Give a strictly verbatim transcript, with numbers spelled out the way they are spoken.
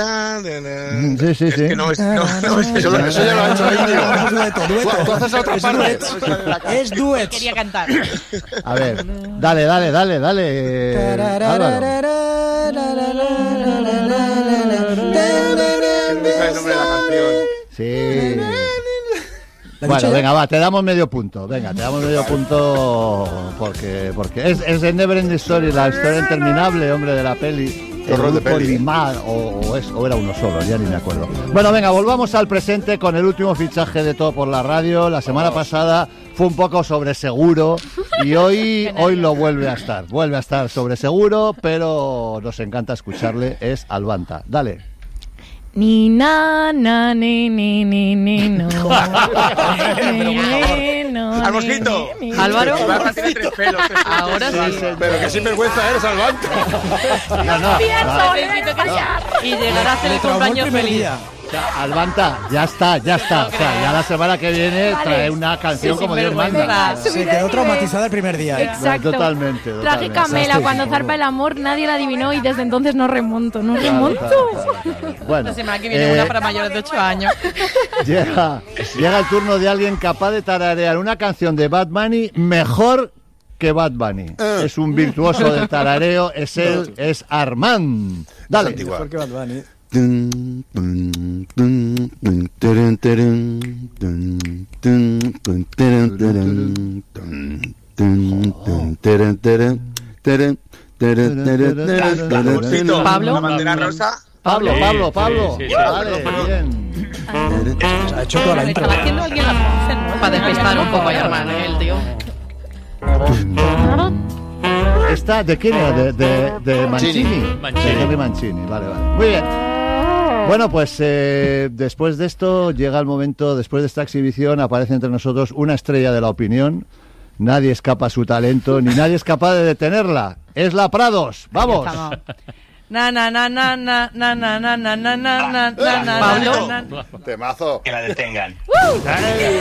Sí, sí, es sí. que no es, no, no, es eso, eso ya lo ha hecho Íñigo. Es dueto, dueto. Tú haces otra Es parte. duet. Es duet. Quería cantar. A ver, dale, dale, dale, dale. Álvaro. No me sale el nombre de la canción. Sí. ¿La Bueno, dicho ya? venga, va, te damos medio punto. Venga, te damos medio punto porque porque es, es de Never Ending Story, la historia interminable, hombre, de la peli. Qué horror de grupo peli, ¿eh? Limar, o, o, es, o era uno solo, ya ni me acuerdo. Bueno, venga, volvamos al presente con el último fichaje de Todo por la Radio. La semana pasada fue un poco sobre seguro y hoy, hoy lo vuelve a estar. Vuelve a estar sobre seguro, pero nos encanta escucharle. Es Albanta. Dale. Ni na na ni ni ni ni no. Ni, ni, no, ¡Al mosquito! ni, ni. Álvaro. Ibarra tiene tres pelos. Ahora sí. Pero que sinvergüenza eres, Albanta. No, no, no. Necesito callar. Y llegar a hacer Le el traumó el cumpleaños primer feliz. día. O sea, Albanta, ya está, ya está. O sea, ya la semana que viene trae una canción Sí, como Dios sinvergüenza. manda. Se quedó traumatizada el primer día. ¿eh? Exacto. Totalmente, Traje totalmente. Camela cuando zarpa el amor, nadie la adivinó y desde entonces no remonto, no remonto. Bueno, La semana que viene eh, una para mayores de ocho años. llega, llega el turno de alguien capaz de tararear una canción de Bad Bunny mejor que Bad Bunny. Es un virtuoso del tarareo, es él, es Armand. Dale. antigua. Mejor que Bad Bunny. Pablo. La bandera rosa. Pablo, Pablo, Pablo. sí, sí, sí. Vale, bien. Ha hecho toda la intro. Estaba haciendo alguien las voces, ¿no? Para despistar un poco a hermano, el tío. ¿Esta de quién era? ¿De, de, de Mancini? Mancini. De Henry Mancini, vale, vale. Muy bien. Bueno, pues eh, después de esto llega el momento, después de esta exhibición aparece entre nosotros una estrella de la opinión. Nadie escapa a su talento, ni nadie es capaz de detenerla. Es la Prados. ¡Vamos! Na na na na na na na na na na na na na. Pablo. na, na. Temazo. Que la detengan.